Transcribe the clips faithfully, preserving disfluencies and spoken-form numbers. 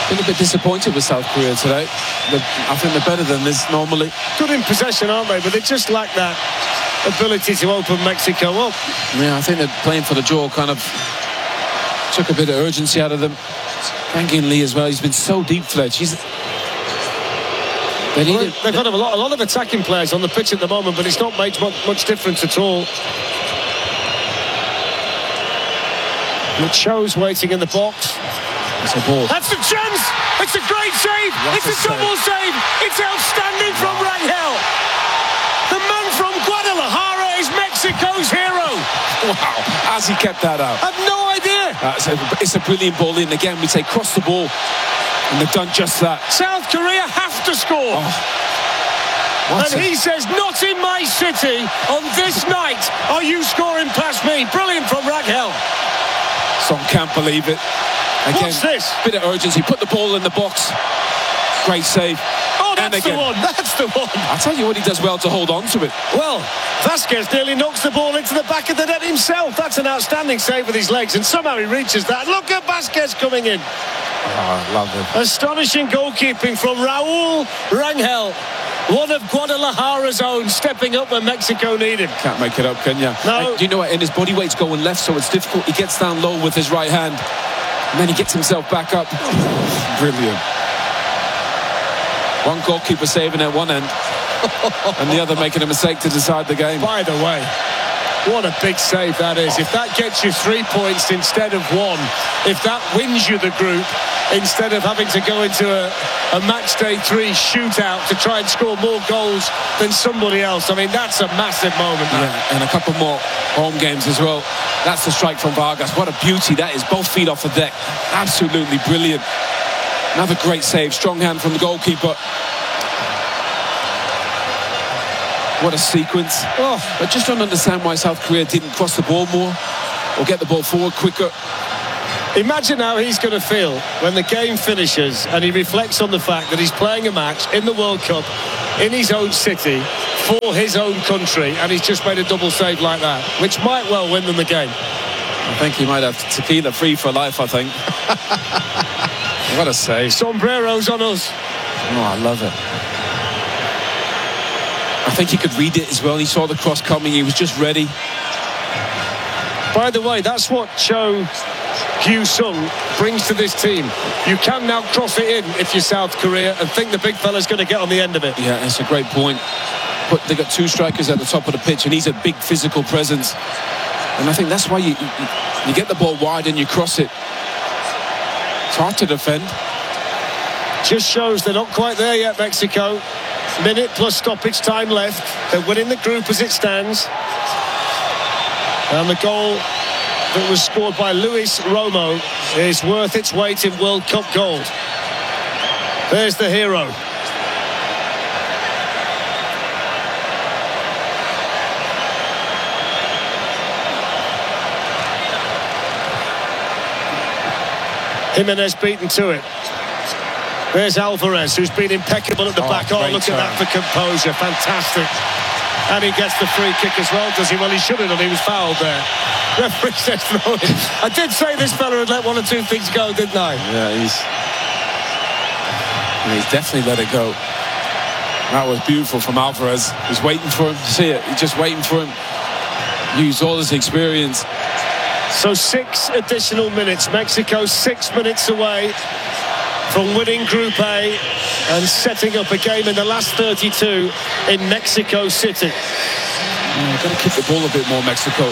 Been a bit disappointed with South Korea today. They're, I think they're better than this normally. Good in possession, aren't they? But they just lack that ability to open Mexico up. Yeah, I think they're playing for the draw. Kind of took a bit of urgency out of them. Kang In Lee as well. He's been so deep-fledged. He's. They Well, needed, they've got a lot, a lot of attacking players on the pitch at the moment, but it's not made much, much difference at all. And Cho's waiting in the box. It's a ball. That's the chance! It's a great save! What it's a a, double save. save! It's outstanding from Rangel! The man from Guadalajara is Mexico's hero! Wow, as he kept that out. I've no idea! Uh, it's, a, it's a brilliant ball in. Again, we say cross the ball. And they've done just that. South Korea have to score! Oh. And he says, not in my city on this night are you scoring past me. Brilliant from Rangel. Song can't believe it. Again, What's this? Bit of urgency. Put the ball in the box. Great save. Oh, that's and again, the one. That's the one. I'll tell you what, he does well to hold on to it. Well, Vasquez nearly knocks the ball into the back of the net himself. That's an outstanding save with his legs, and somehow he reaches that. Look at Vasquez coming in. Oh, I love it. Astonishing goalkeeping from Raul Rangel. One of Guadalajara's own, stepping up when Mexico need him. Can't make it up, can you? No. And you know what? And his body weight's going left, so it's difficult. He gets down low with his right hand, and then he gets himself back up. Brilliant. One goalkeeper saving at one end, and the other making a mistake to decide the game. By the way, what a big save that is. If that gets you three points instead of one, if that wins you the group, instead of having to go into a, a match day three shootout to try and score more goals than somebody else, I mean, that's a massive moment. Yeah, and a couple more home games as well. That's the strike from Vargas. What a beauty that is. Both feet off the deck. Absolutely brilliant. Another great save. Strong hand from the goalkeeper. What a sequence. Oh, I just don't understand why South Korea didn't cross the ball more or get the ball forward quicker. Imagine how he's going to feel when the game finishes and he reflects on the fact that he's playing a match in the World Cup in his own city for his own country, and he's just made a double save like that, which might well win them the game. I think he might have tequila free for life, I think. What a save. Sombreros on us. Oh, I love it. I think he could read it as well. He saw the cross coming. He was just ready. By the way, that's what Cho Hyun-sung brings to this team. You can now cross it in if you're South Korea and think the big fella's going to get on the end of it. Yeah, it's a great point. But they've got two strikers at the top of the pitch, and he's a big physical presence. And I think that's why you, you, you get the ball wide and you cross it. It's hard to defend. Just shows they're not quite there yet, Mexico. Minute plus stoppage time left. They're winning the group as it stands. And the goal that was scored by Luis Romo is worth its weight in World Cup gold. There's the hero. Jimenez beaten to it. There's Alvarez, who's been impeccable at the oh, back. Oh, look turn. at that for composure. Fantastic. And he gets the free kick as well, does he? Well, he shouldn't have. He was fouled there. Referee says throw in. I did say this fella had let one or two things go, didn't I? Yeah, he's... he's definitely let it go. That was beautiful from Alvarez. He's waiting for him. See it? He's just waiting for him. Used all his experience. So six additional minutes. Mexico six minutes away from winning Group A and setting up a game in the last thirty-two in Mexico City. Yeah, got to keep the ball a bit more, Mexico.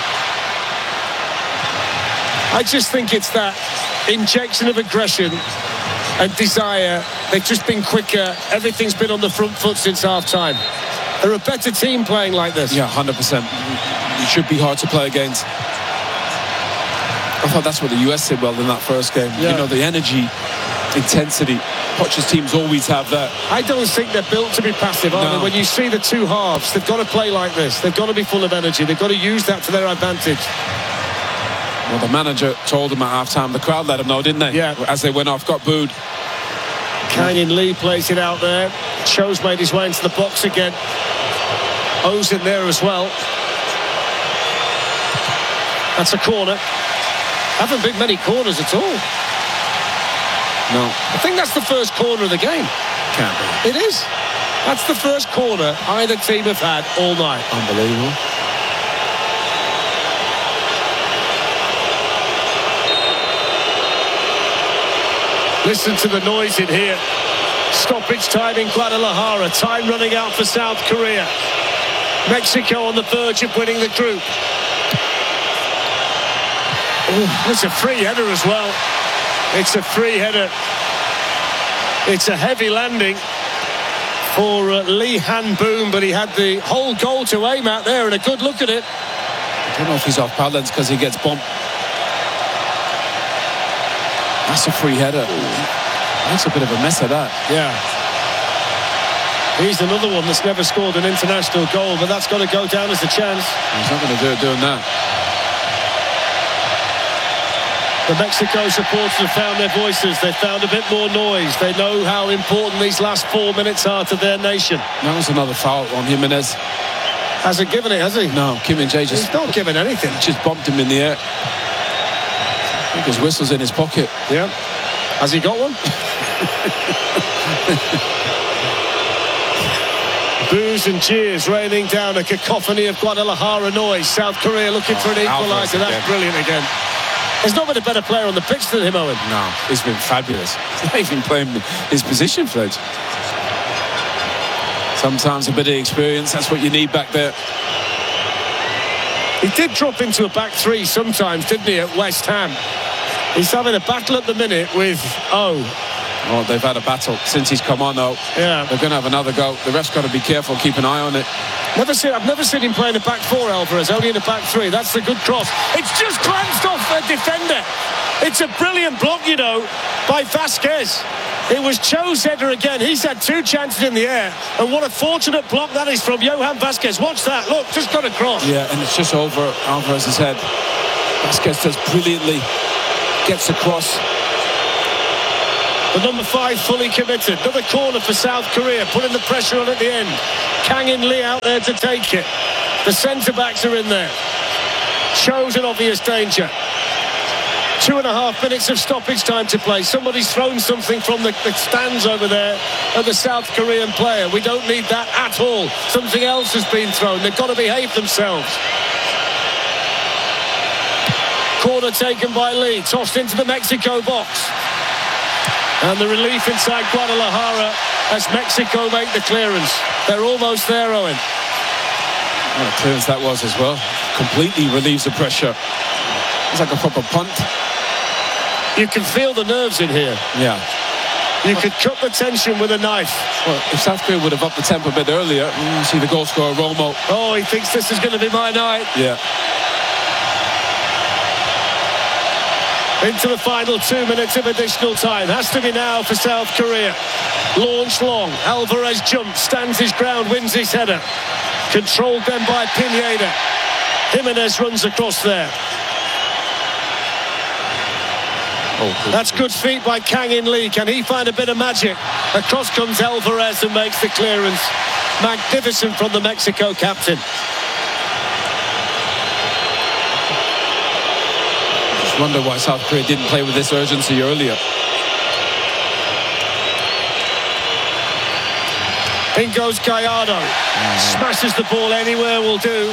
I just think it's that injection of aggression and desire. They've just been quicker. Everything's been on the front foot since half-time. They're a better team playing like this. Yeah, one hundred percent. It should be hard to play against. I thought that's what the U S did well in that first game. Yeah. You know, the energy, intensity. Poch's teams always have that. I don't think they're built to be passive, are No. they? When you see the two halves, they've got to play like this. They've got to be full of energy. They've got to use that to their advantage. Well, the manager told them at half-time. The crowd let them know, didn't they? Yeah. As they went off, got booed. Kang In Lee plays it out there. Cho's made his way into the box again. O's in there as well. That's a corner. Haven't been many corners at all. No. I think that's the first corner of the game. Can't be. It is. That's the first corner either team have had all night. Unbelievable. Listen to the noise in here. Stoppage time in Guadalajara. Time running out for South Korea. Mexico on the verge of winning the group. Oh, it's a free header as well. It's a free header. It's a heavy landing for uh, Lee Han-boom, but he had the whole goal to aim at there, and a good look at it. I don't know if he's off balance because he gets bumped. That's a free header. Makes a bit of a mess of that. Yeah. He's another one that's never scored an international goal, but that's got to go down as a chance. He's not going to do it doing that. The Mexico supporters have found their voices. They've found a bit more noise. They know how important these last four minutes are to their nation. That was another foul on Jimenez. Hasn't given it, has he? No, Kim Min-jae just... He's not given anything. Just bumped him in the air. I think his whistle's in his pocket. Yeah. Has he got one? Boos and cheers raining down, a cacophony of Guadalajara noise. South Korea looking oh, for an equaliser. That's again. Brilliant again. There's not been a better player on the pitch than him, Owen. No, he's been fabulous. He's not even playing his position, Fledge. Sometimes a bit of experience, that's what you need back there. He did drop into a back three sometimes, didn't he, at West Ham? He's having a battle at the minute with O. Oh, they've had a battle since he's come on, though. Yeah. They're going to have another go. The ref's got to be careful, keep an eye on it. Never seen, I've never seen him play in a back four, Alvarez, only in a back three. That's a good cross. It's just glanced off a defender. It's a brilliant block, you know, by Vasquez. It was Cho's header again. He's had two chances in the air. And what a fortunate block that is from Johan Vasquez. Watch that. Look, just got across. Yeah, and it's just over Alvarez's head. Vasquez does brilliantly. Gets across. The number five fully committed. Another corner for South Korea, putting the pressure on at the end. Kang-in Lee out there to take it. The centre-backs are in there. Shows an obvious danger. Two and a half minutes of stoppage time to play. Somebody's thrown something from the, the stands over there at the South Korean player. We don't need that at all. Something else has been thrown. They've got to behave themselves. Corner taken by Lee. Tossed into the Mexico box. And the relief inside Guadalajara as Mexico make the clearance. They're almost there, Owen. What a clearance that was as well. Completely relieves the pressure. It's like a proper punt. You can feel the nerves in here. Yeah. You could cut the tension with a knife. Well, if South Korea would have upped the tempo a bit earlier, you see the goal scorer, Romo. Oh, he thinks this is going to be my night. Yeah. Into the final two minutes of additional time. Has to be now for South Korea. Launched long. Alvarez jumps, stands his ground, wins his header. Controlled then by Pineda. Jimenez runs across there. Oh, good. That's good feet by Kang-in Lee. Can he find a bit of magic? Across comes Alvarez and makes the clearance. Magnificent from the Mexico captain. Wonder why South Korea didn't play with this urgency earlier. In goes Gallardo. Mm. Smashes the ball anywhere will do.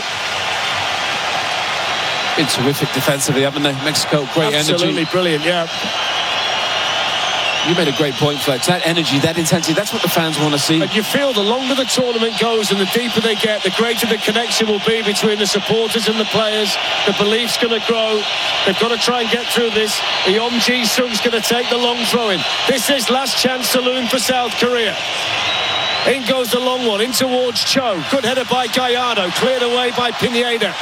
Been terrific defensively, haven't they? Mexico, great Absolutely energy. Absolutely brilliant, yeah. You made a great point, Flex. That energy, that intensity, that's what the fans want to see. And you feel the longer the tournament goes and the deeper they get, the greater the connection will be between the supporters and the players. The belief's going to grow. They've got to try and get through this. Yeom Ji-sung's going to take the long throw-in. This is last chance saloon for South Korea. In goes the long one, in towards Cho. Good header by Gallardo, cleared away by Pineda.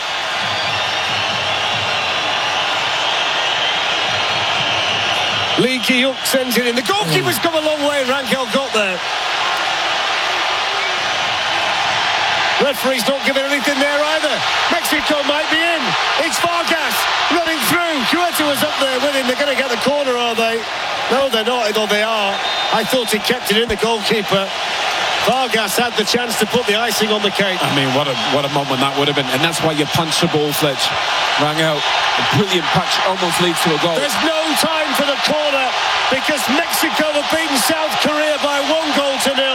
Lee Ki-hyuk sends it in. The goalkeeper's come a long way. Rangel got there. Referee's not giving anything there either. Mexico might be in. It's Vargas running through. Huerta's up there with him. They're going to get the corner, are they? No, they're not. Or they are. I thought he kept it in, the goalkeeper. Vargas had the chance to put the icing on the cake. I mean, what a what a moment that would have been. And that's why you punch the ball, Fletch. Rangel, a brilliant punch, almost leads to a goal. There's no time for the corner. because Mexico have beaten South Korea by one goal to nil.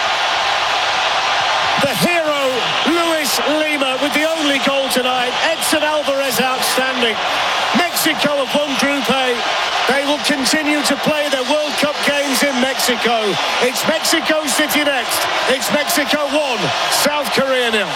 The hero, Luis Lima, with the only goal tonight. Edson Alvarez outstanding. Mexico have won Group A. They will continue to play their World Cup games in Mexico. It's Mexico City next. It's Mexico one, South Korea nil.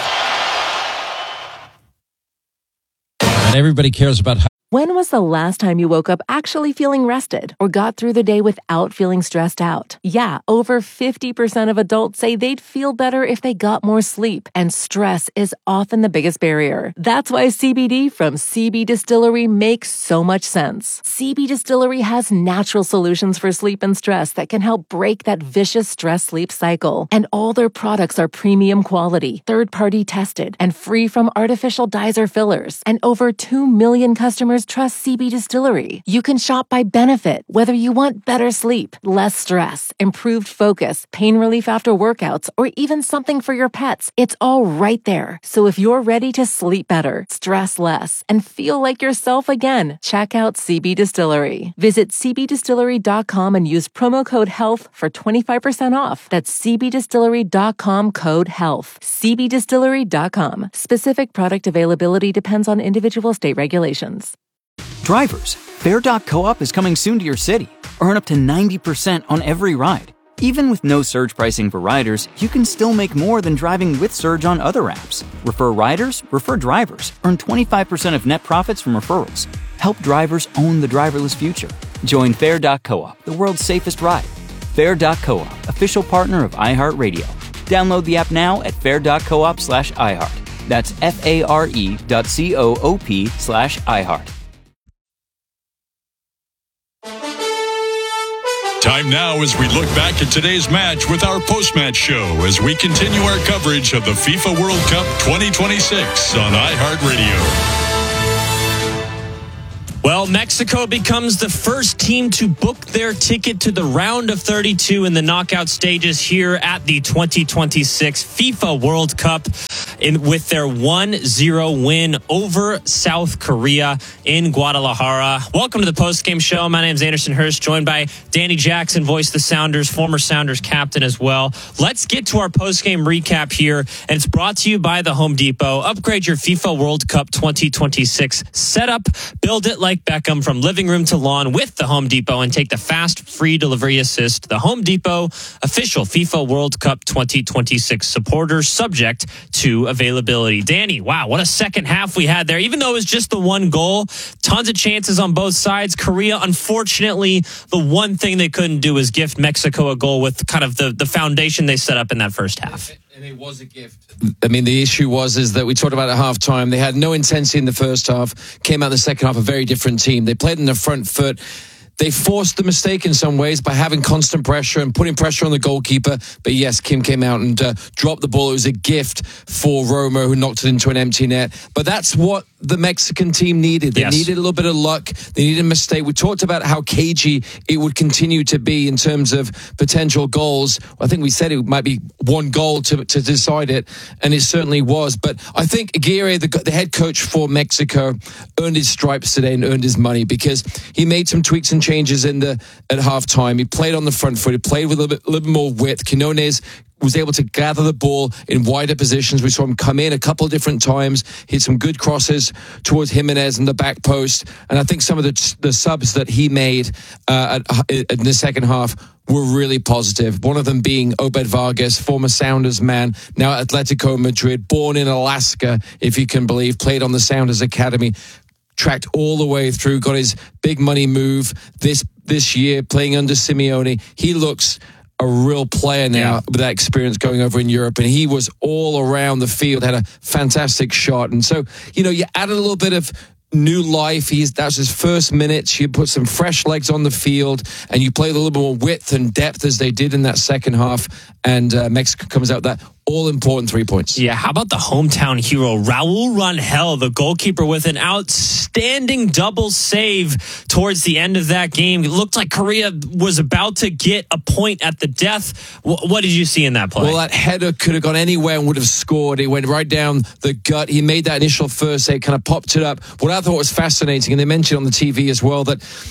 And everybody cares about how. When was the last time you woke up actually feeling rested or got through the day without feeling stressed out? Yeah, over fifty percent of adults say they'd feel better if they got more sleep, and stress is often the biggest barrier. That's why C B D from C B Distillery makes so much sense. C B Distillery has natural solutions for sleep and stress that can help break that vicious stress-sleep cycle. And all their products are premium quality, third-party tested, and free from artificial dyes or fillers. And over two million customers trust C B Distillery. You can shop by benefit, whether you want better sleep, less stress, improved focus, pain relief after workouts, or even something for your pets. It's all right there. So if you're ready to sleep better, stress less, and feel like yourself again, check out C B Distillery. Visit c b distillery dot com and use promo code HEALTH for twenty-five percent off. That's c b distillery dot com code HEALTH. c b distillery dot com. Specific product availability depends on individual state regulations. Drivers, Fare dot co-op is coming soon to your city. Earn up to ninety percent on every ride. Even with no surge pricing for riders, you can still make more than driving with Surge on other apps. Refer riders, refer drivers. Earn twenty-five percent of net profits from referrals. Help drivers own the driverless future. Join Fare dot co-op, the world's safest ride. Fare dot co-op, official partner of iHeartRadio. Download the app now at fare dot coop slash iHeart. That's F-A-R-E dot C-O-O-P slash iHeart. Time now as we look back at today's match with our post-match show as we continue our coverage of the FIFA World Cup twenty twenty-six on iHeartRadio. Well, Mexico becomes the first team to book their ticket to the round of thirty-two in the knockout stages here at the twenty twenty-six FIFA World Cup in, with their one zero win over South Korea in Guadalajara. Welcome to the post-game show. My name is Anderson Hurst, joined by Danny Jackson, voice of the Sounders, former Sounders captain as well. Let's get to our post-game recap here, and it's brought to you by the Home Depot. Upgrade your FIFA World Cup twenty twenty-six setup. Build it like Beckham from living room to lawn with the Home Depot and take the fast, free delivery assist. The Home Depot, official FIFA World Cup twenty twenty-six supporter, subject to availability. Danny, wow, what a second half we had there. Even though it was just the one goal, tons of chances on both sides. Korea, unfortunately, the one thing they couldn't do is gift Mexico a goal with kind of the, the foundation they set up in that first half. And it was a gift. I mean, the issue was is that we talked about at halftime. They had no intensity in the first half, came out in the second half a very different team. They played in the front foot. They forced the mistake in some ways by having constant pressure and putting pressure on the goalkeeper. But yes, Kim came out and uh, dropped the ball. It was a gift for Roma, who knocked it into an empty net. But that's what the Mexican team needed. They yes. needed a little bit of luck. They needed a mistake. We talked about how cagey it would continue to be in terms of potential goals. I think we said it might be one goal to, to decide it, and it certainly was. But I think Aguirre, the, the head coach for Mexico, earned his stripes today and earned his money because he made some tweaks and changes in the at halftime. He played on the front foot. He played with a little bit, a little bit more width. Quinones was able to gather the ball in wider positions. We saw him come in a couple of different times, hit some good crosses towards Jimenez in the back post. And I think some of the, the subs that he made uh, at, in the second half were really positive. One of them being Obed Vargas, former Sounders man, now Atletico Madrid, born in Alaska, if you can believe, played on the Sounders Academy, tracked all the way through, got his big money move this this year, playing under Simeone. He looks a real player now yeah. with that experience going over in Europe, and he was all around the field, had a fantastic shot. And so, you know, you added a little bit of new life. He's that's his first minutes. You put some fresh legs on the field, and you play a little bit more width and depth as they did in that second half. And uh, Mexico comes out with that all-important three points. Yeah, how about the hometown hero, Raul Rangel, the goalkeeper, with an outstanding double save towards the end of that game. It looked like Korea was about to get a point at the death. W- what did you see in that play? Well, that header could have gone anywhere and would have scored. It went right down the gut. He made that initial first save, kind of popped it up. What I thought was fascinating, and they mentioned on the T V as well, that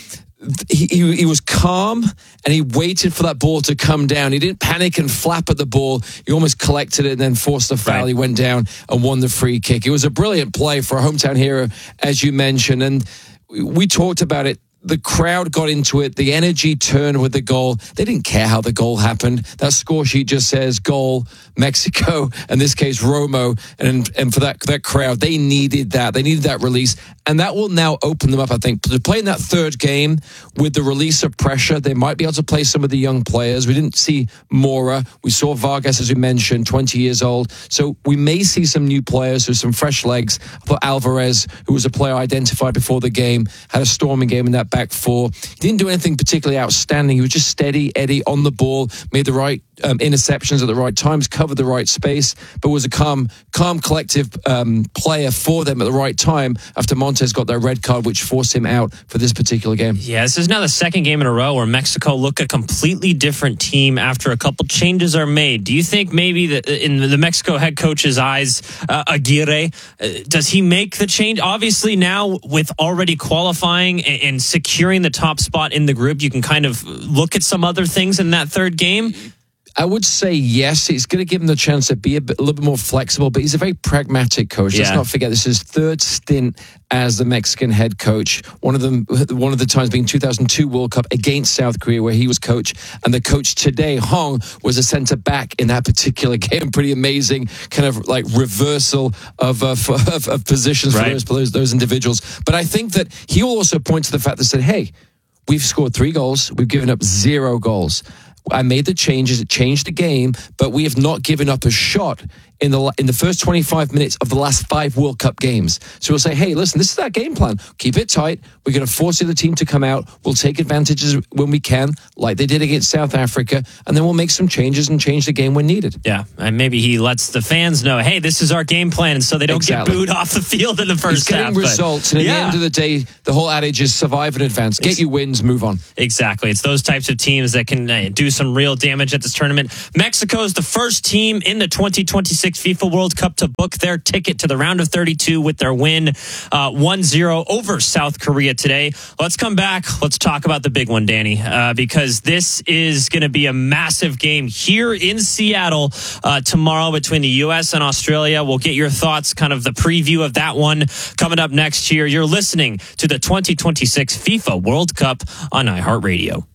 he, he, he was calm and he waited for that ball to come down. He didn't panic and flap at the ball. He almost collected it and then forced the foul. Right. He went down and won the free kick. It was a brilliant play for a hometown hero, as you mentioned. And we talked about it. The crowd got into it. The energy turned with the goal. They didn't care how the goal happened. That score sheet just says goal, Mexico, in this case, Romo. And and for that, that crowd, they needed that. They needed that release. And that will now open them up, I think. To play in that third game with the release of pressure, they might be able to play some of the young players. We didn't see Mora. We saw Vargas, as we mentioned, twenty years old. So we may see some new players with some fresh legs. I thought Alvarez, who was a player identified before the game, had a storming game in that back four. He didn't do anything particularly outstanding. He was just steady, Eddie, on the ball, made the right um, interceptions at the right times, covered the right space, but was a calm, calm, collective um, player for them at the right time after Montes got that red card, which forced him out for this particular game. Yeah, this is now the second game in a row where Mexico look a completely different team after a couple changes are made. Do you think maybe that in the Mexico head coach's eyes, uh, Aguirre, uh, does he make the change? Obviously now with already qualifying and, and securing the top spot in the group, you can kind of look at some other things in that third game. I would say yes. It's going to give him the chance to be a, bit, a little bit more flexible, but he's a very pragmatic coach. Yeah. Let's not forget this is his third stint as the Mexican head coach. One of them, one of the times being two thousand two World Cup against South Korea, where he was coach, and the coach today, Hong, was a centre back in that particular game. Pretty amazing, kind of like reversal of uh, of, of positions right. for those, those individuals. But I think that he will also point to the fact that said, "Hey, we've scored three goals, we've given up zero goals." I made the changes, it changed the game, but we have not given up a shot in the in the first twenty-five minutes of the last five World Cup games. So we'll say, hey, listen, this is our game plan. Keep it tight. We're going to force the other team to come out. We'll take advantages when we can, like they did against South Africa, and then we'll make some changes and change the game when needed. Yeah, and maybe he lets the fans know, hey, this is our game plan, so they don't exactly. get booed off the field in the first He's getting half. results, and at yeah. the end of the day, the whole adage is survive and advance. Get you wins, move on. Exactly. It's those types of teams that can uh, do some real damage at this tournament. Mexico is the first team in the twenty twenty-six FIFA World Cup to book their ticket to the round of thirty-two with their win uh, one zero over South Korea today. Let's come back. Let's talk about the big one, Danny, uh, because this is going to be a massive game here in Seattle uh, tomorrow between the U S and Australia. We'll get your thoughts, kind of the preview of that one coming up next year. You're listening to the twenty twenty-six FIFA World Cup on iHeartRadio.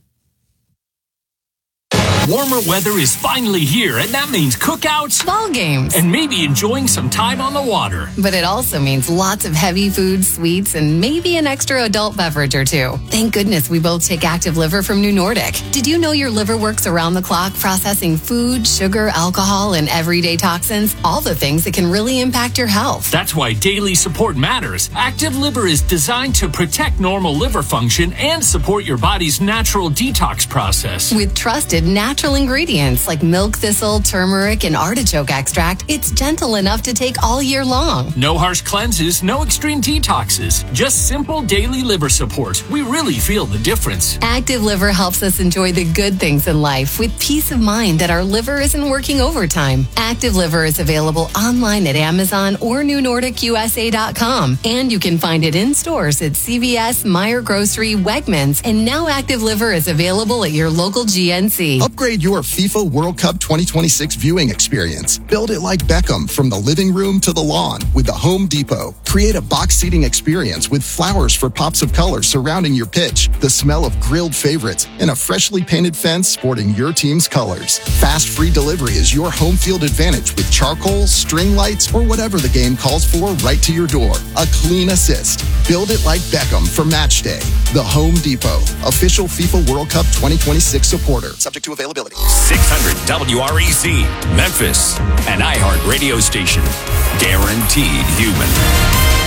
Warmer weather is finally here, and that means cookouts, ball games, and maybe enjoying some time on the water. But it also means lots of heavy foods, sweets, and maybe an extra adult beverage or two. Thank goodness we both take Active Liver from New Nordic. Did you know your liver works around the clock processing food, sugar, alcohol, and everyday toxins? All the things that can really impact your health. That's why daily support matters. Active Liver is designed to protect normal liver function and support your body's natural detox process. With trusted natural ingredients like milk thistle, turmeric, and artichoke extract, it's gentle enough to take all year long. No harsh cleanses, no extreme detoxes, just simple daily liver support. We really feel the difference. Active Liver helps us enjoy the good things in life with peace of mind that our liver isn't working overtime. Active Liver is available online at Amazon or new nordic u s a dot com, and you can find it in stores at C V S, Meijer Grocery, Wegmans, and now Active Liver is available at your local G N C. Upgrade your FIFA World Cup twenty twenty-six viewing experience. Build it like Beckham from the living room to the lawn with the Home Depot. Create a box seating experience with flowers for pops of color surrounding your pitch, the smell of grilled favorites, and a freshly painted fence sporting your team's colors. Fast free delivery is your home field advantage with charcoal, string lights, or whatever the game calls for right to your door. A clean assist. Build it like Beckham for match day. The Home Depot, official FIFA World Cup twenty twenty-six supporter. Subject to availability. six hundred W R E Z, Memphis, an iHeart radio station. Guaranteed human.